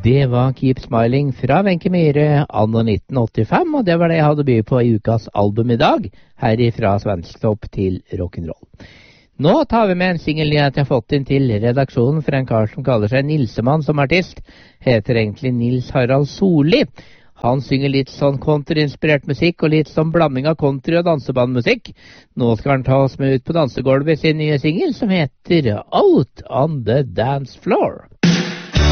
Det var Keep Smiling fra Wenche Myhre anno 1985, og det var det jeg hadde by på i ukas album i dag, herifra Svensktopp til rock'n'roll. Nå tar vi med en singelnyhet jeg har fått inn til redaksjonen for en kar som kaller seg Nilsemann som artist, heter egentlig Nils Harald Solli. Han synger litt sånn country-inspirert musikk og litt sånn blanding av country og dansebandmusikk. Nå skal han ta oss med ut på dansegolvet i sin nye singel som heter Out on the Dance Floor.